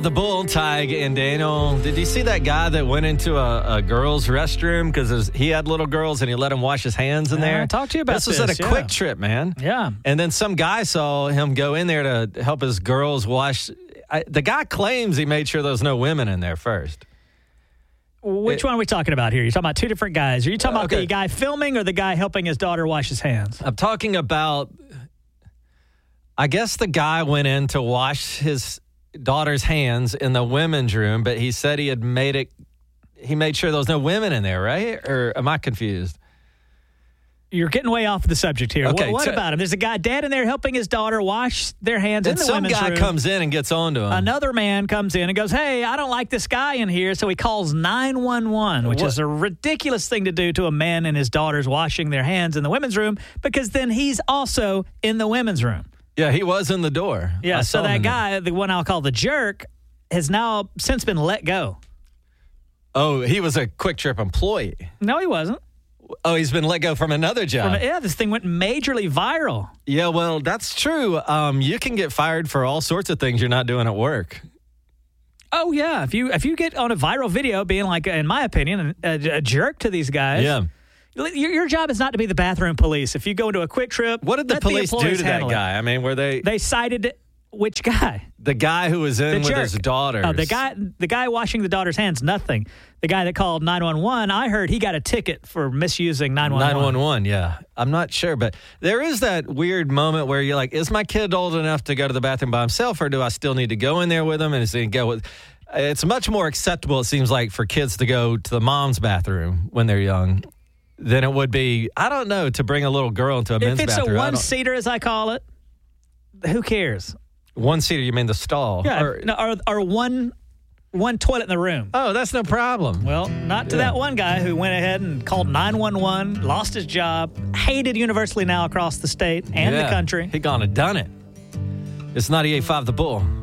The Bull, Tig, and Daniel. Did you see that guy that went into a girl's restroom because he had little girls and he let them wash his hands in there? I talked to you about this. This was at a Quick Trip, man. Yeah. And then some guy saw him go in there to help his girls wash. The guy claims he made sure there was no women in there first. Which one are we talking about here? You're talking about two different guys. Are you talking about okay. the guy filming or the guy helping his daughter wash his hands? I'm talking about, I guess the guy went in to wash his daughter's hands in the women's room, but he said he made sure there was no women in there, right? Or am I confused? You're getting way off the subject here. Okay, what about him? There's a dad in there helping his daughter wash their hands in the women's room. Some guy comes in and gets on to him. Another man comes in and goes, hey, I don't like this guy in here. So he calls 911, which is a ridiculous thing to do to a man and his daughters washing their hands in the women's room, because then he's also in the women's room. Yeah, he was in the door. Yeah, so that guy, the one I'll call the jerk, has now since been let go. Oh, he was a Quick Trip employee. No, he wasn't. Oh, he's been let go from another job. This thing went majorly viral. Yeah, well, that's true. You can get fired for all sorts of things you're not doing at work. Oh, yeah. If you get on a viral video being like, in my opinion, a jerk to these guys. Yeah. Your job is not to be the bathroom police. If you go into a Quick Trip, what did the police do to that guy? I mean, were they cited which guy? The guy who was in with his daughters. Oh, the guy washing the daughter's hands, nothing. The guy that called 911, I heard he got a ticket for misusing 911. 911, yeah. I'm not sure, but there is that weird moment where you're like, is my kid old enough to go to the bathroom by himself, or do I still need to go in there with him? And it's much more acceptable, it seems like, for kids to go to the mom's bathroom when they're young than it would be, I don't know, to bring a little girl into a men's bathroom. If it's a one-seater, as I call it, who cares? One-seater, you mean the stall? Yeah, or one toilet in the room. Oh, that's no problem. Well, not to that one guy who went ahead and called 911, lost his job, hated universally now across the state and the country. He gone and done it. It's 98.5 The Bull.